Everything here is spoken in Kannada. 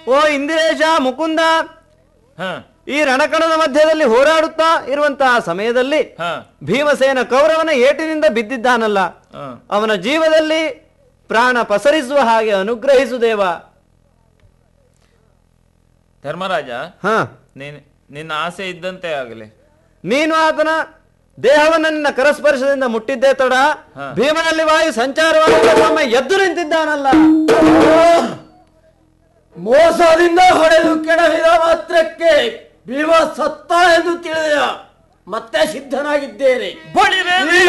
ಓ ಇಂದಿರೇಶ ಮುಕುಂದ, ಹ ಈ ರಣಕಣದ ಮಧ್ಯದಲ್ಲಿ ಹೋರಾಡುತ್ತಾ ಇರುವಂತಹ ಸಮಯದಲ್ಲಿ ಹ ಭೀಮಸೇನ ಕೌರವನ ಏಟಿನಿಂದ ಬಿದ್ದಿದ್ದಾನಲ್ಲ, ಹ ಅವನ ಜೀವದಲ್ಲಿ ಪ್ರಾಣ ಪಸರಿಸುವ ಹಾಗೆ ಅನುಗ್ರಹಿಸು ದೇವ. ಧರ್ಮರಾಜ, ಹ ನಿನ್ನ ಆಸೆ ಇದ್ದಂತೆ ಆಗಲಿ. ನೀನು ಆತನ ದೇಹವನ್ನು ನಿನ್ನ ಕರಸ್ಪರ್ಶದಿಂದ ಮುಟ್ಟಿದ್ದೇ ತಡ ಭೀಮನಲ್ಲಿ ವಾಯು ಸಂಚಾರವಾಗಿ ಎದ್ದು ನಿಂತಿದ್ದಾನಲ್ಲ. ಮೋಸದಿಂದ ಹೊಡೆದು ಕೆಡವಿದ ಮಾತ್ರಕ್ಕೆ ಭೀಮ ಸತ್ತ ಎಂದು ತಿಳಿದ ಮತ್ತೆ ಸಿದ್ಧನಾಗಿದ್ದೇನೆ.